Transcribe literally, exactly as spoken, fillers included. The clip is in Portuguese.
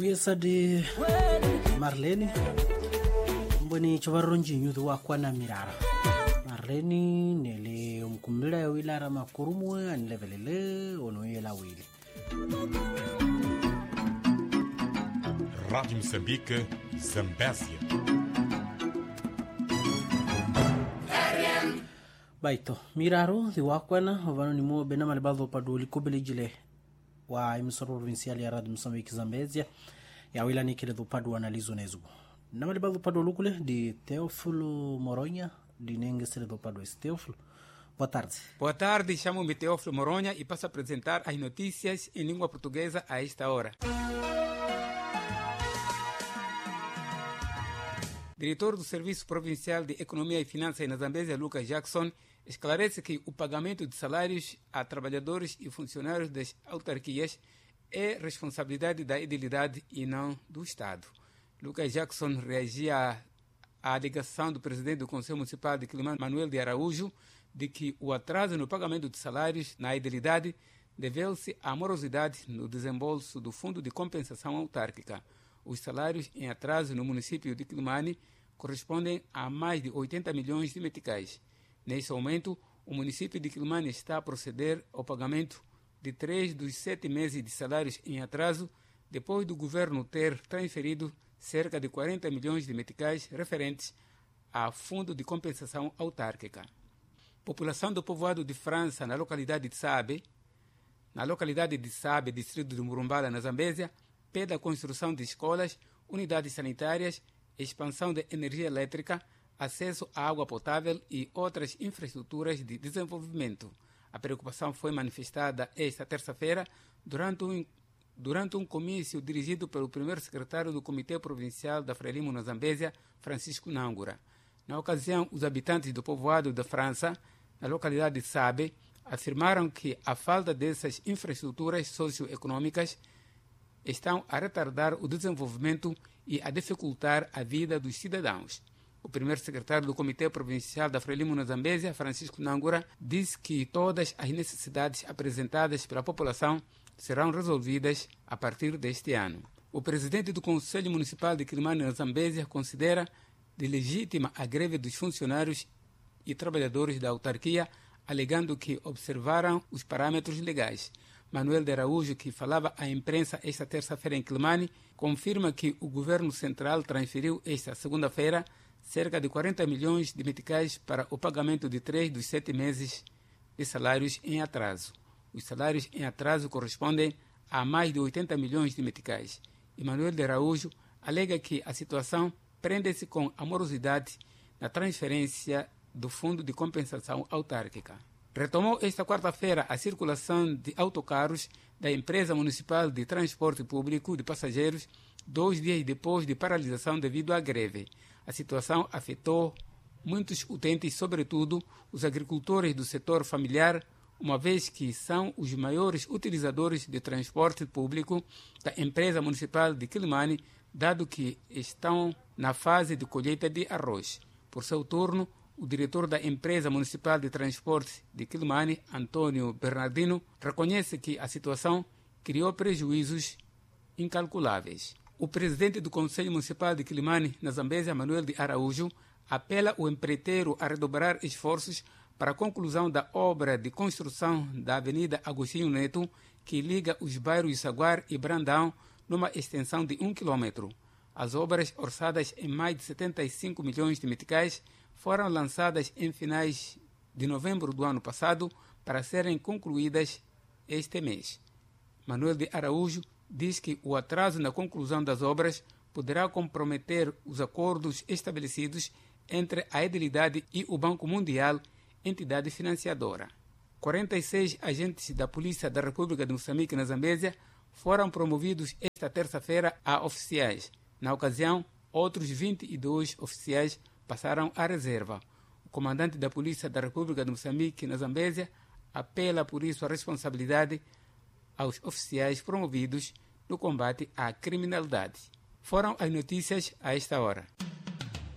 Essa de Marlene mboni chivarunjinyu do akwana mirara Marlene nele umkumila ya wilara makurumu anlevelele ono yela wili. Rádio Moçambique, Zambésia. Baito miraro di wakwana ovano ni mo bena malibado paduli kobelijile wa emisoro provincial ya Rádio Moçambique Zambésia ya wila ni kile do padu analizo nezugo na malibado padu lukule di Teófilo Moronha di nengesele do padu Teófilo. Boa tarde. Boa tarde, chamo-me Teófilo Moronha e passo a apresentar as notícias em língua portuguesa a esta hora. Diretor do Serviço Provincial de Economia e Finanças na Zambésia, Lucas Jackson, esclarece que o pagamento de salários a trabalhadores e funcionários das autarquias é responsabilidade da edilidade e não do Estado. Lucas Jackson reagia à alegação do presidente do Conselho Municipal de Quilimane, Manuel de Araújo, de que o atraso no pagamento de salários na edilidade deveu-se à morosidade no desembolso do Fundo de Compensação Autárquica. Os salários em atraso no município de Quilimane correspondem a mais de oitenta milhões de meticais. Nesse momento, o município de Quilimane está a proceder ao pagamento de três dos sete meses de salários em atraso, depois do governo ter transferido cerca de quarenta milhões de meticais referentes ao Fundo de Compensação Autárquica. População do povoado de França, na localidade de Sabe, na localidade de Sabe, distrito de Murumbala, na Zambésia, pede a construção de escolas, unidades sanitárias, expansão de energia elétrica, acesso à água potável e outras infraestruturas de desenvolvimento. A preocupação foi manifestada esta terça-feira durante um, durante um comício dirigido pelo primeiro secretário do Comitê Provincial da Frelimo na Zambésia, Francisco Nangura. Na ocasião, os habitantes do povoado da França, na localidade de Sabe, afirmaram que a falta dessas infraestruturas socioeconômicas estão a retardar o desenvolvimento e a dificultar a vida dos cidadãos. O primeiro secretário do Comitê Provincial da Frelimo na Zambésia, Francisco Nangura, disse que todas as necessidades apresentadas pela população serão resolvidas a partir deste ano. O presidente do Conselho Municipal de Quilimane na Zambésia considera de legítima a greve dos funcionários e trabalhadores da autarquia, alegando que observaram os parâmetros legais. Manuel de Araújo, que falava à imprensa esta terça-feira em Quilimane, confirma que o governo central transferiu esta segunda-feira cerca de quarenta milhões de meticais para o pagamento de três dos sete meses de salários em atraso. Os salários em atraso correspondem a mais de oitenta milhões de meticais. E Manuel de Araújo alega que a situação prende-se com a morosidade na transferência do Fundo de Compensação Autárquica. Retomou esta quarta-feira a circulação de autocarros da Empresa Municipal de Transporte Público de Passageiros, dois dias depois de paralisação devido à greve. A situação afetou muitos utentes, sobretudo os agricultores do setor familiar, uma vez que são os maiores utilizadores de transporte público da Empresa Municipal de Quilimane, dado que estão na fase de colheita de arroz. Por seu turno, o diretor da Empresa Municipal de Transporte de Quilimane, Antônio Bernardino, reconhece que a situação criou prejuízos incalculáveis. O presidente do Conselho Municipal de Quilimane, na Zambésia, Manuel de Araújo, apela o empreiteiro a redobrar esforços para a conclusão da obra de construção da Avenida Agostinho Neto, que liga os bairros Saguar e Brandão, numa extensão de um quilômetro. As obras, orçadas em mais de setenta e cinco milhões de meticais, foram lançadas em finais de novembro do ano passado para serem concluídas este mês. Manuel de Araújo diz que o atraso na conclusão das obras poderá comprometer os acordos estabelecidos entre a edilidade e o Banco Mundial, entidade financiadora. quarenta e seis agentes da Polícia da República de Moçambique na Zambésia foram promovidos esta terça-feira a oficiais. Na ocasião, outros vinte e dois oficiais passaram à reserva. O comandante da Polícia da República de Moçambique na Zambésia apela por isso a responsabilidade aos oficiais promovidos no combate à criminalidade. Foram as notícias a esta hora.